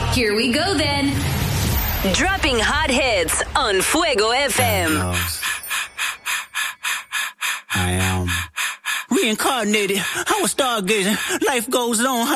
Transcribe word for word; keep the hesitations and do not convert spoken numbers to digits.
Here we go then. Dropping hot hits on Fuego F M. I am reincarnated. I was stargazing. Life goes on.